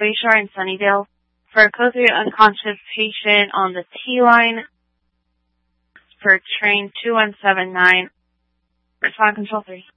Bayshore and Sunnydale. For a code 3 unconscious patient on the T-line for train 2179. Respond control 3.